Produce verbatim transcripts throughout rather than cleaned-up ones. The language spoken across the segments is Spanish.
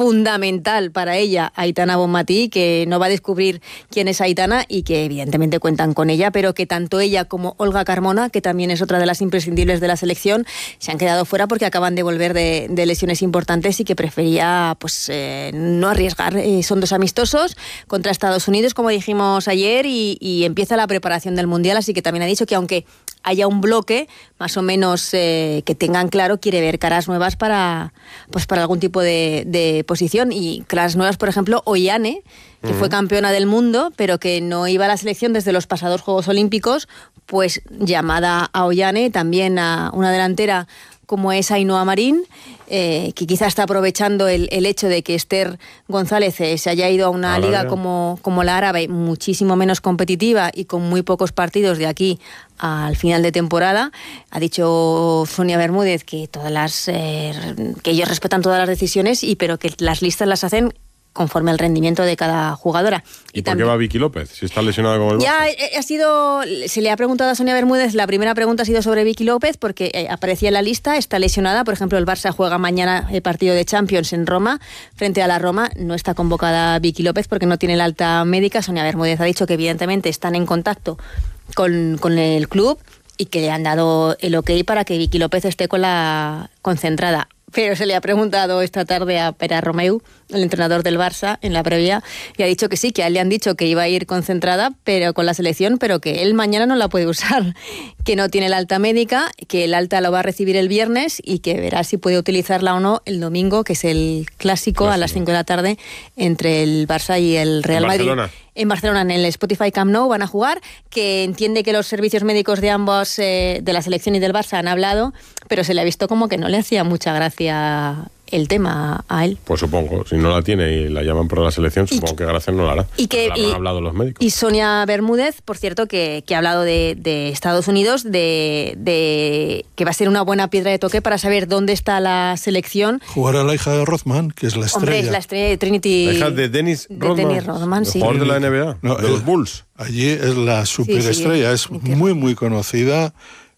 fundamental para ella, Aitana Bonmatí, que no va a descubrir quién es Aitana y que evidentemente cuentan con ella, pero que tanto ella como Olga Carmona, que también es otra de las imprescindibles de la selección, se han quedado fuera porque acaban de volver de, de lesiones importantes y que prefería pues eh, no arriesgar. Eh, son dos amistosos contra Estados Unidos, como dijimos ayer, y, y empieza la preparación del Mundial, así que también ha dicho que aunque haya un bloque, más o menos eh, que tengan claro, quiere ver caras nuevas para, pues para algún tipo de, de posición. Y caras nuevas, por ejemplo, Ollane, que uh-huh. fue campeona del mundo, pero que no iba a la selección desde los pasados Juegos Olímpicos, pues llamada a Ollane, también a una delantera como es Ainhoa Marín, eh, que quizá está aprovechando el, el hecho de que Esther González eh, se haya ido a una Arabia. liga como, como la árabe, muchísimo menos competitiva y con muy pocos partidos de aquí al final de temporada. Ha dicho Sonia Bermúdez que todas las eh, que ellos respetan todas las decisiones, y pero que las listas las hacen conforme al rendimiento de cada jugadora. ¿Y, ¿Y por también, qué va Vicky López? Si está lesionada como el Barça. Ya ha sido, se le ha preguntado a Sonia Bermúdez, la primera pregunta ha sido sobre Vicky López, porque eh, aparecía en la lista, está lesionada. Por ejemplo, el Barça juega mañana el partido de Champions en Roma, frente a la Roma. No está convocada Vicky López porque no tiene la alta médica. Sonia Bermúdez ha dicho que evidentemente están en contacto con, con el club y que le han dado el ok para que Vicky López esté con la concentrada. Pero se le ha preguntado esta tarde a Pere Romeu, el entrenador del Barça, en la previa, y ha dicho que sí, que a él le han dicho que iba a ir concentrada pero con la selección, pero que él mañana no la puede usar, que no tiene la alta médica, que el alta lo va a recibir el viernes y que verá si puede utilizarla o no el domingo, que es el clásico, clásico. a las cinco de la tarde entre el Barça y el Real Madrid. Barcelona. En Barcelona, en el Spotify Camp Nou, van a jugar, que entiende que los servicios médicos de ambos, eh, de la selección y del Barça, han hablado, pero se le ha visto como que no le hacía mucha gracia el tema a él. Pues supongo, si no la tiene y la llaman por la selección, supongo y, que gracia no la hará. Y que la y, han hablado los médicos. Y Sonia Bermúdez, por cierto, que, que ha hablado de, de Estados Unidos, de, de que va a ser una buena piedra de toque para saber dónde está la selección. Jugará la hija de Rodman, que es la estrella. Hombre, es la estrella de Trinity. La hija de Dennis Rodman. De Dennis Rodman, sí. El jugador de la N B A, no, de los Bulls. Allí es la superestrella, sí, sí, es muy, muy conocida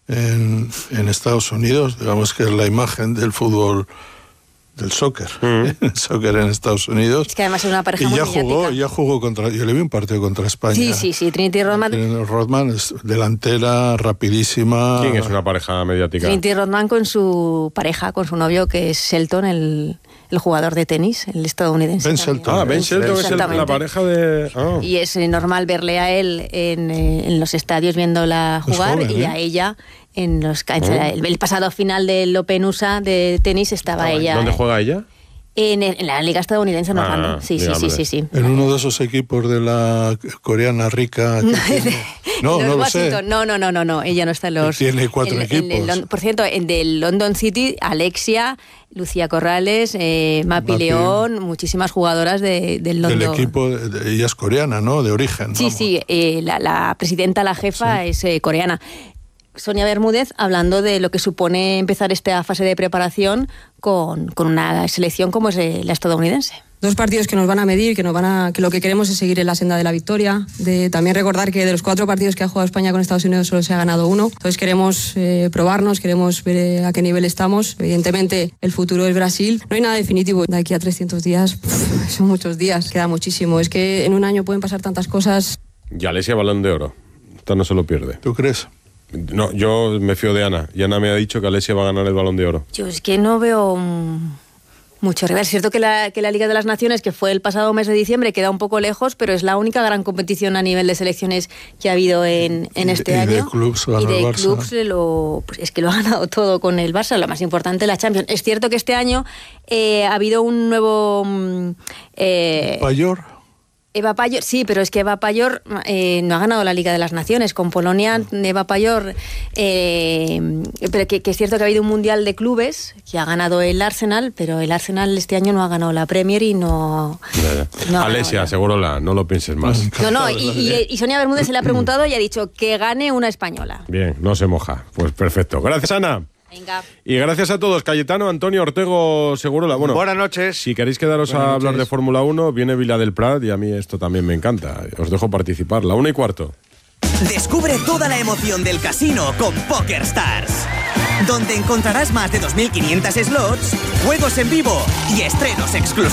en, en Estados Unidos. Digamos que es la imagen del fútbol, del soccer, mm. el soccer en Estados Unidos. Es que además es una pareja y muy ya mediática. jugó, ya jugó contra, yo le vi un partido contra España. Sí, sí, sí, Trinity Rodman. Trinity Rodman es delantera, rapidísima. ¿Quién es una pareja mediática? Trinity Rodman con su pareja, con su novio, que es Shelton, el, el jugador de tenis, el estadounidense. Ben Shelton. Ah, Ben Shelton es el, la pareja de... Oh. Y es normal verle a él en, en los estadios viéndola jugar, joven, y ¿eh? a ella... En los oh. el, el pasado final del Open U S A de tenis estaba ¿Dónde ella. ¿Dónde juega ella? En, el, en la liga estadounidense, en Orlando. Ah, sí, sí, sí, sí, sí. En uno de esos equipos de la coreana rica. Que tiene... No, no lo sé. No, no, no, no, no. Ella no está en los. Tiene cuatro en, equipos. En el, por cierto, en del London City, Alexia, Lucía Corrales, eh, Mapi, Mapi León, muchísimas jugadoras de, del London. Del equipo, de, ella es coreana, ¿no? De origen. Sí, vamos. sí. Eh, la, la presidenta, la jefa, sí. es eh, coreana. Sonia Bermúdez hablando de lo que supone empezar esta fase de preparación con, con una selección como es la estadounidense. Dos partidos que nos van a medir, que nos van a, que lo que queremos es seguir en la senda de la victoria. De también recordar que de los cuatro partidos que ha jugado España con Estados Unidos solo se ha ganado uno. Entonces queremos eh, probarnos, queremos ver a qué nivel estamos. Evidentemente el futuro es Brasil. No hay nada definitivo. De aquí a trescientos días, pff, son muchos días, queda muchísimo. Es que en un año pueden pasar tantas cosas. Y Alessia Balón de Oro. Esta no se lo pierde. ¿Tú crees? No, yo me fío de Ana. Y Ana me ha dicho que Alessia va a ganar el Balón de Oro. Yo es que no veo mucho rival. Es cierto que la, que la Liga de las Naciones, que fue el pasado mes de diciembre, queda un poco lejos, pero es la única gran competición a nivel de selecciones que ha habido en, en este y año. De clubs, y de clubs lo, pues es que lo ha ganado todo con el Barça, lo más importante, la Champions. Es cierto que este año eh, ha habido un nuevo... Eh, Payor. Eva Payor, sí, pero es que Eva Payor eh, no ha ganado la Liga de las Naciones. Con Polonia, Eva Payor, eh, pero que, que es cierto que ha habido un Mundial de Clubes que ha ganado el Arsenal, pero el Arsenal este año no ha ganado la Premier y no... no Alessia, seguro la, no lo pienses más. No, no, y, y, y Sonia Bermúdez se le ha preguntado y ha dicho que gane una española. Bien, no se moja. Pues perfecto. Gracias, Ana. Venga. Y gracias a todos. Cayetano, Antonio, Ortego, Segurola. Bueno, buenas noches. Si queréis quedaros buenas a noches. hablar de Fórmula uno, viene Vila del Prat y a mí esto también me encanta. Os dejo participar. La una y cuarto. Descubre toda la emoción del casino con PokerStars, donde encontrarás más de dos mil quinientos slots, juegos en vivo y estrenos exclusivos.